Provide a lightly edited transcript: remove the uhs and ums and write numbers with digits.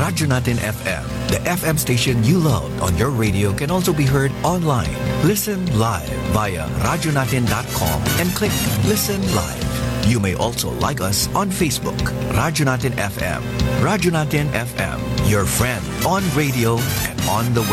Radyo Natin FM, the FM station you love on your radio, can also be heard online. Listen live via radyonatin.com and click Listen Live. You may also like us on Facebook, Radyo Natin FM. Radyo Natin FM, your friend on radio and on the web.